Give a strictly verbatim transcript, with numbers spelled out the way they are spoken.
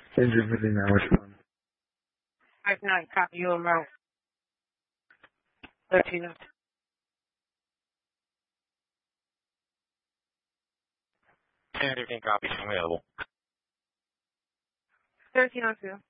Engine fifty-nine, which one? five nine, copy you en route. thirteen oh two. ten fifteen, copy, available. thirteen oh two.